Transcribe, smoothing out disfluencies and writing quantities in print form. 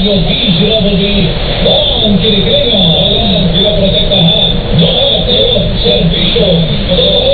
inyong DZWB Bong Kiliklingo. Walang pinaprotektahan. Doon at ngayon, servisyo.